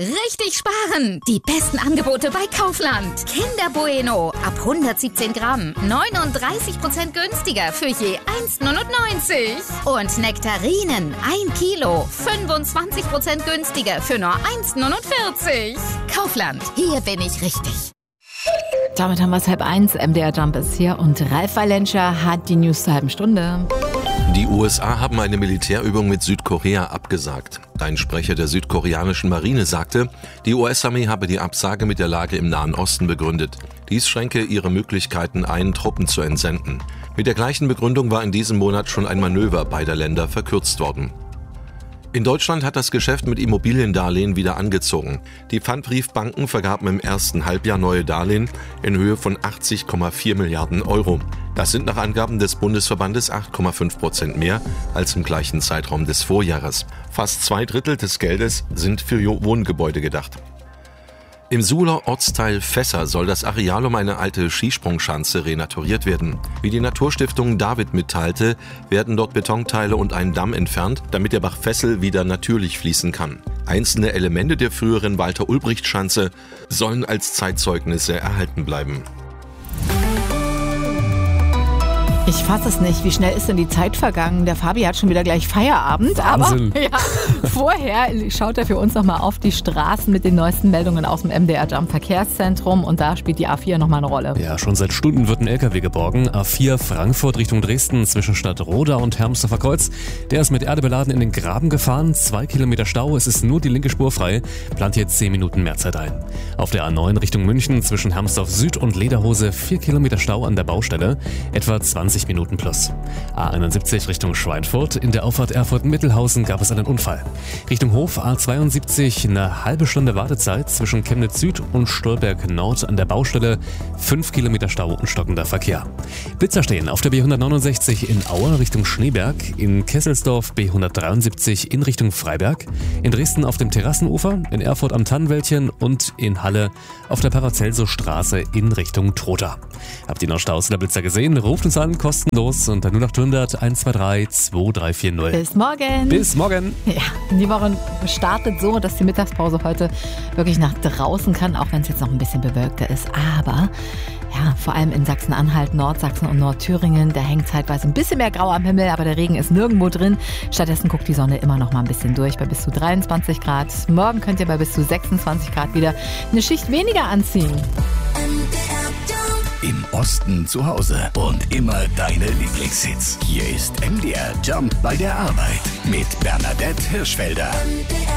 Richtig sparen! Die besten Angebote bei Kaufland. Kinder Bueno ab 117 Gramm. 39% günstiger für je 1,99. Und Nektarinen 1 Kilo. 25% günstiger für nur 1,49. Kaufland, hier bin ich richtig. Damit haben wir es 12:30. MDR Jump ist hier und Ralf Valenscher hat die News zur halben Stunde. Die USA haben eine Militärübung mit Südkorea abgesagt. Ein Sprecher der südkoreanischen Marine sagte, die US-Armee habe die Absage mit der Lage im Nahen Osten begründet. Dies schränke ihre Möglichkeiten ein, Truppen zu entsenden. Mit der gleichen Begründung war in diesem Monat schon ein Manöver beider Länder verkürzt worden. In Deutschland hat das Geschäft mit Immobiliendarlehen wieder angezogen. Die Pfandbriefbanken vergaben im ersten Halbjahr neue Darlehen in Höhe von 80,4 Milliarden Euro. Das sind nach Angaben des Bundesverbandes 8,5% mehr als im gleichen Zeitraum des Vorjahres. Fast 2/3 des Geldes sind für Wohngebäude gedacht. Im Suhler Ortsteil Fässer soll das Areal um eine alte Skisprungschanze renaturiert werden. Wie die Naturstiftung David mitteilte, werden dort Betonteile und ein Damm entfernt, damit der Bach Fessel wieder natürlich fließen kann. Einzelne Elemente der früheren Walter-Ulbricht-Schanze sollen als Zeitzeugnisse erhalten bleiben. Ich fasse es nicht, wie schnell ist denn die Zeit vergangen? Der Fabi hat schon wieder gleich Feierabend. Wahnsinn. Aber ja, vorher schaut er für uns nochmal auf die Straßen mit den neuesten Meldungen aus dem MDR Jump Verkehrszentrum und da spielt die A4 nochmal eine Rolle. Ja, schon seit Stunden wird ein LKW geborgen. A4 Frankfurt Richtung Dresden zwischen Stadtroda und Hermsdorfer Kreuz. Der ist mit Erde beladen in den Graben gefahren. 2 Kilometer Stau, es ist nur die linke Spur frei. Plant hier 10 Minuten mehr Zeit ein. Auf der A9 Richtung München zwischen Hermsdorf Süd und Lederhose 4 Kilometer Stau an der Baustelle. Etwa 20 Minuten plus. A71 Richtung Schweinfurt. In der Auffahrt Erfurt-Mittelhausen gab es einen Unfall. Richtung Hof A72 eine halbe Stunde Wartezeit zwischen Chemnitz Süd und Stolberg Nord an der Baustelle. 5 Kilometer Stau und stockender Verkehr. Blitzer stehen auf der B169 in Aue Richtung Schneeberg, in Kesselsdorf B173 in Richtung Freiberg, in Dresden auf dem Terrassenufer, in Erfurt am Tannenwäldchen und in Halle auf der Paracelso-Straße in Richtung Trotha. Habt ihr noch Staus oder Blitzer gesehen? Ruft uns an, kostenlos unter 0800 123 2340. Bis morgen. Bis morgen. Ja, die Woche startet so, dass die Mittagspause heute wirklich nach draußen kann, auch wenn es jetzt noch ein bisschen bewölkter ist. Aber ja, vor allem in Sachsen-Anhalt, Nordsachsen und Nordthüringen, da hängt zeitweise ein bisschen mehr Grau am Himmel, aber der Regen ist nirgendwo drin. Stattdessen guckt die Sonne immer noch mal ein bisschen durch bei bis zu 23 Grad. Morgen könnt ihr bei bis zu 26 Grad wieder eine Schicht weniger anziehen. Im Osten zu Hause und immer deine Lieblingshits. Hier ist MDR Jump bei der Arbeit mit Bernadette Hirschfelder.